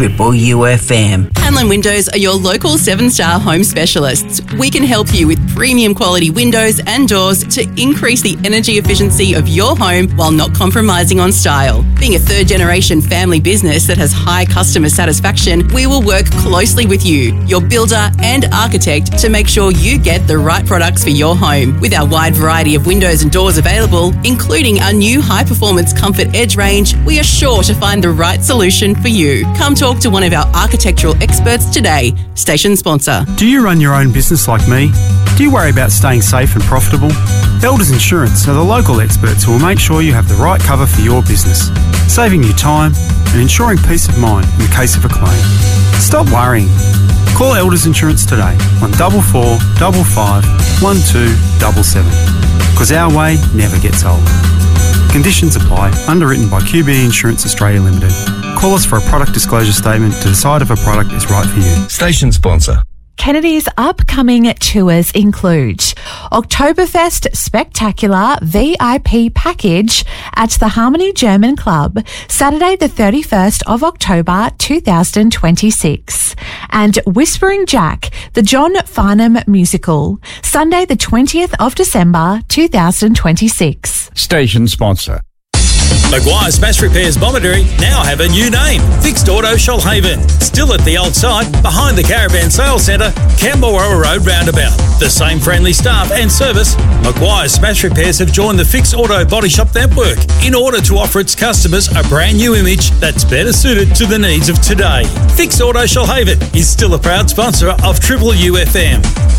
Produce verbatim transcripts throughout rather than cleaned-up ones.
Triple U F M. Hanlon Windows are your local seven-star home specialists. We can help you with premium quality windows and doors to increase the energy efficiency of your home while not compromising on style. Being a third-generation family business that has high customer satisfaction, we will work closely with you, your builder and architect, to make sure you get the right products for your home. With our wide variety of windows and doors available, including our new high-performance Comfort Edge range, we are sure to find the right solution for you. Come talk to one of our architectural experts today. Station sponsor. Do you run your own business like me? Do you worry about staying safe and profitable? Elders Insurance are the local experts who will make sure you have the right cover for your business, saving you time and ensuring peace of mind in the case of a claim. Stop worrying. Call Elders Insurance today on double four double five one two double seven, because our way never gets old. Conditions apply. Underwritten by Q B Insurance Australia Limited. Call us for a product disclosure statement to decide if a product is right for you. Station sponsor. Kennedy's upcoming tours include Oktoberfest Spectacular V I P Package at the Harmony German Club, Saturday the thirty-first of October two thousand twenty-six, and Whispering Jack, the John Farnham Musical, Sunday the twentieth of December two thousand twenty-six. Station sponsor. Maguire Smash Repairs Bomaderry now have a new name, Fixed Auto Shoalhaven. Still at the old site, behind the Caravan Sales Centre, Campbell Road Roundabout. The same friendly staff and service, Maguire Smash Repairs have joined the Fixed Auto Body Shop network in order to offer its customers a brand new image that's better suited to the needs of today. Fixed Auto Shoalhaven is still a proud sponsor of Triple U F M.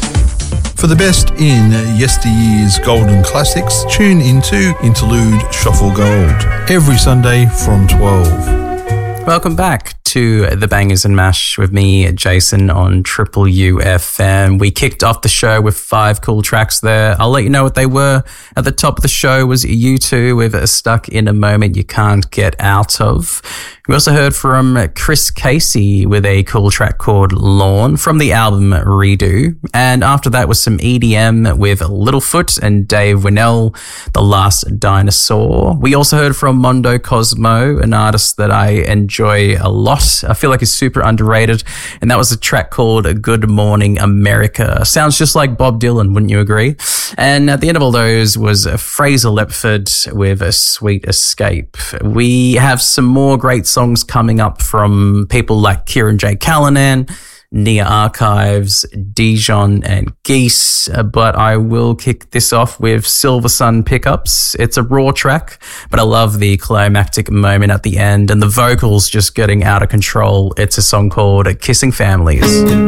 For the best in yesteryear's golden classics, tune into Interlude Shuffle Gold every Sunday from twelve. Welcome back to The Bangers and Mash with me, Jason, on Triple U F M. We kicked off the show with five cool tracks there. I'll let you know what they were. At the top of the show was U two with Stuck in a Moment You Can't Get Out Of. We also heard from Chris Casey with a cool track called Lawn from the album Redo. And after that was some E D M with Littlefoot and Dave Winnell, The Last Dinosaur. We also heard from Mondo Cosmo, an artist that I enjoy a lot. I feel like he's super underrated. And that was a track called Good Morning America. Sounds just like Bob Dylan, wouldn't you agree? And at the end of all those was Fraser Lepford with A Sweet Escape. We have some more great songs coming up from people like Kieran J. Callanan, Nia Archives, Dijon and Geese, but I will kick this off with Silver Sun Pickups. It's a raw track, but I love the climactic moment at the end and the vocals just getting out of control. It's a song called Kissing Families.